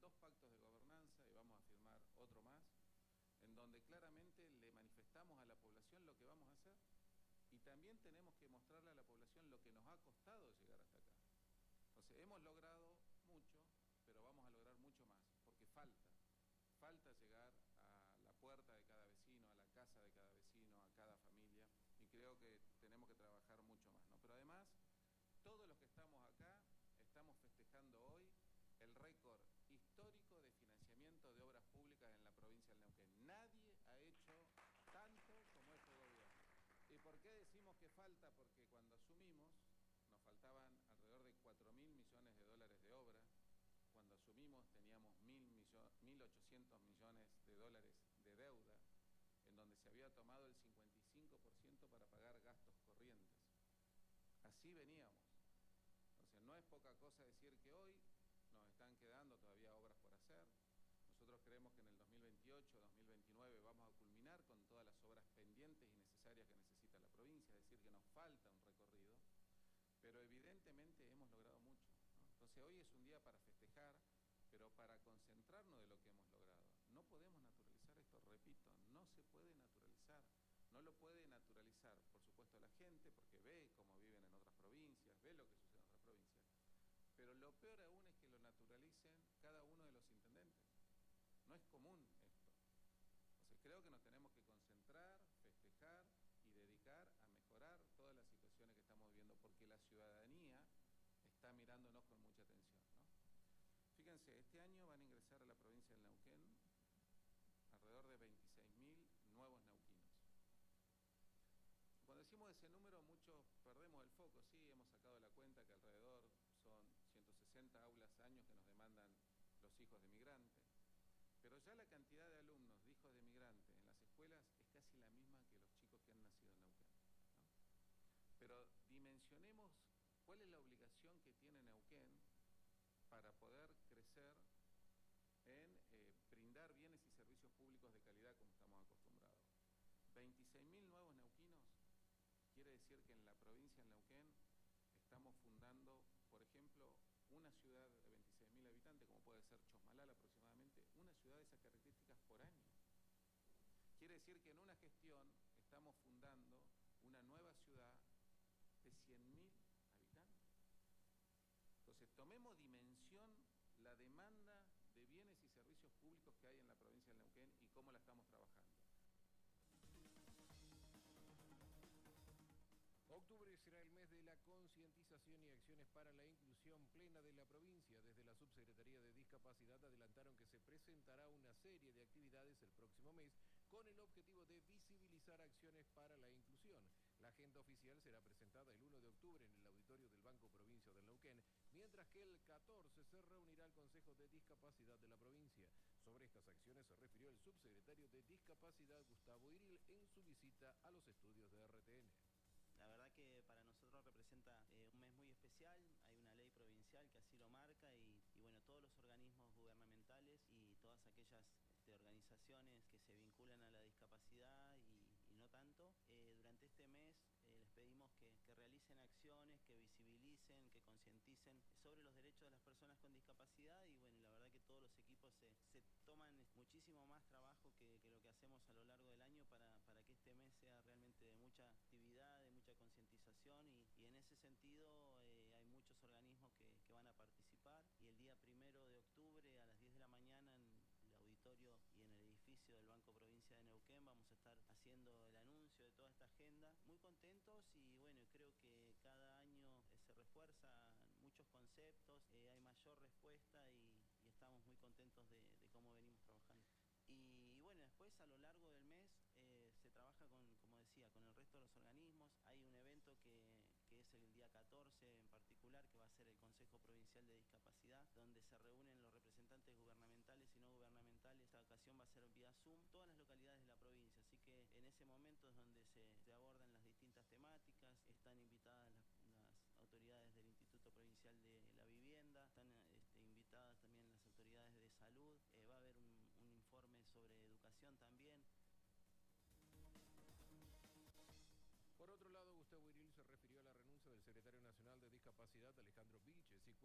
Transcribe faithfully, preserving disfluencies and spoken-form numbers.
dos pactos de gobernanza y vamos a firmar otro más, en donde claramente le manifestamos a la población lo que vamos a hacer y también tenemos que mostrarle a la población lo que nos ha costado llegar hasta acá. Entonces, hemos logrado mucho, pero vamos a lograr mucho más, porque falta. Falta llegar a la puerta de cada vecino, a la casa de cada vecino, a cada familia, y creo que tenemos que trabajar mucho más, ¿no? Pero además, todos los que estamos acá estamos festejando hoy el récord histórico de financiamiento de obras públicas en la provincia del Neuquén. Nadie ha hecho tanto como este gobierno. ¿Y por qué decimos que falta? Porque cuando asumimos nos faltaban alrededor de cuatro mil millones de dólares de obra. Cuando asumimos teníamos mil ochocientos millones de dólares de deuda, en donde se había tomado el cincuenta y cinco por ciento para pagar gastos corrientes. Así veníamos. Entonces no es poca cosa decir que hoy nos están quedando todavía obras por hacer. Nosotros creemos que en el dos mil veintiocho, dos mil veintinueve vamos a culminar con todas las obras pendientes y necesarias que necesita la provincia, es decir, que nos falta un recorrido, pero evidentemente hemos logrado mucho, ¿no? Entonces hoy es un día para festejar, pero para concentrarnos de lo que hemos logrado. No podemos naturalizar esto, repito, no se puede naturalizar. No lo puede naturalizar, por supuesto, la gente, porque ve cómo viven en otras provincias, ve lo que sucede en otras provincias. Pero lo peor aún es que lo naturalicen cada uno de los intendentes. No es común esto. Entonces creo que nos tenemos que concentrar, festejar y dedicar a mejorar todas las situaciones que estamos viviendo, porque la ciudadanía está mirándonos con mucha atención, ¿no? Fíjense, este año van a ingresar a la provincia del Neuquén alrededor de veintiséis mil nuevos neuquinos. Cuando decimos ese número, muchos perdemos el foco. Sí, hemos sacado la cuenta que alrededor son ciento sesenta aulas años que nos demandan los hijos de migrantes. Pero ya la cantidad de alumnos, de hijos de migrantes en las escuelas es casi la misma que los chicos que han nacido en Neuquén, ¿no? Pero dimensionemos cuál es la obligación que tiene Neuquén para poder crecer en eh, brindar bienes y servicios públicos de calidad como estamos acostumbrados. veintiséis mil nuevos neuquinos quiere decir que en la provincia de Neuquén estamos fundando, por ejemplo, una ciudad de veintiséis mil habitantes, como puede ser Chosmalal aproximadamente, una ciudad de esas características por año. Quiere decir que en una gestión estamos fundando una nueva ciudad de cien mil habitantes. Entonces, tomemos dimensión la demanda de bienes y servicios públicos que hay en la provincia del Neuquén y cómo la estamos trabajando. Octubre será el mes de la concientización y acciones para la inclusión plena de la provincia. Desde la Subsecretaría de Discapacidad adelantaron que se presentará una serie de actividades el próximo mes con el objetivo de visibilizar acciones para la inclusión. La agenda oficial será presentada el uno de octubre en el auditorio del Banco Provincia del Neuquén, mientras que el catorce se reunirá el Consejo de Discapacidad de la provincia. Sobre estas acciones se refirió el subsecretario de Discapacidad, Gustavo Iril, en su visita a los estudios de R T N. La verdad que para nosotros representa eh, un mes muy especial, hay una ley provincial que así lo marca y, y bueno, todos los organismos gubernamentales y todas aquellas este, organizaciones que se vinculan a la discapacidad y, y no tanto, eh, durante este mes eh, les pedimos que, que realicen acciones, que visibilicen, que concienticen sobre los derechos de las personas con discapacidad y bueno, la verdad que todos los equipos se, se toman muchísimo más trabajo que, que lo que hacemos a lo largo del año para, para que este mes sea realmente de mucha actividad, de mucha concientización y, y en ese sentido eh, hay muchos organismos que, que van a participar y el día primero de octubre a las diez de la mañana en el auditorio y en el edificio del Banco Provincia de Neuquén vamos a estar haciendo el anuncio de toda esta agenda. Muy contentos y bueno, creo que cada año eh, se refuerzan muchos conceptos, eh, hay mayor respuesta y, y estamos muy contentos de, de cómo venimos trabajando. Y, y bueno, después a lo largo del mes eh, se trabaja con, como decía, con el resto de los organismos. Hay un evento que, que es el día catorce en particular, que va a ser el Consejo Provincial de Discapacidad, donde se reúnen los representantes gubernamentales y no gubernamentales. Esta ocasión va a ser vía Zoom, todas las localidades de la provincia. Así que en ese momento es donde se, se abordan las distintas temáticas. Están invitadas las, las autoridades del Instituto Provincial de la Vivienda, están este, invitadas también las autoridades de salud. Eh, va a haber un, un informe sobre educación también. Por otro lado, Gustavo Iril se refirió a la renuncia del secretario nacional de Discapacidad, Alejandro Vilches, y